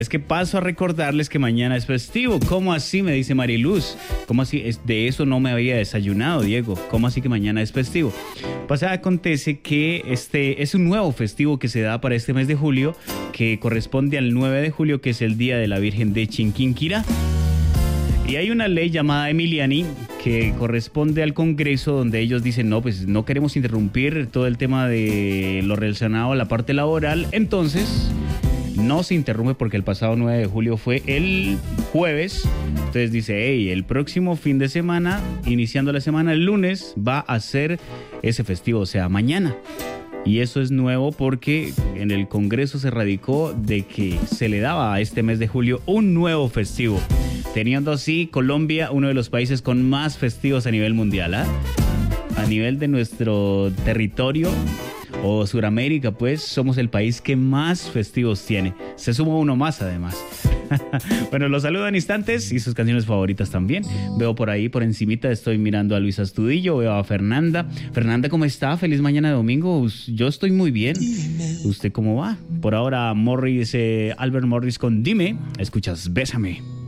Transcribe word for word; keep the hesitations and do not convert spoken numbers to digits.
Es que paso a recordarles que mañana es festivo. ¿Cómo así? Me dice Mariluz. ¿Cómo así? Es- De eso no me había desayunado, Diego. ¿Cómo así que mañana es festivo? Pues acontece que este es un nuevo festivo que se da para este mes de julio, que corresponde al nueve de julio, que es el Día de la Virgen de Chinquinquirá. Y hay una ley llamada Emiliani que corresponde al Congreso, donde ellos dicen, no, pues no queremos interrumpir todo el tema de lo relacionado a la parte laboral. Entonces, no se interrumpe porque el pasado nueve de julio fue el jueves. Entonces dice, hey, el próximo fin de semana, iniciando la semana el lunes, va a ser ese festivo, o sea, mañana. Y eso es nuevo porque en el Congreso se radicó de que se le daba a este mes de julio un nuevo festivo, teniendo así Colombia uno de los países con más festivos a nivel mundial, ¿ah? A nivel de nuestro territorio o Suramérica, pues somos el país que más festivos tiene. Se suma uno más además. Bueno, los saludo en instantes y sus canciones favoritas también. Veo por ahí, por encimita, estoy mirando a Luisa Astudillo, veo a Fernanda. Fernanda, ¿cómo está? Feliz mañana de domingo. Us- Yo estoy muy bien. ¿Usted cómo va? Por ahora, Morris, eh, Albert Morris con Dime. Escuchas Bésame.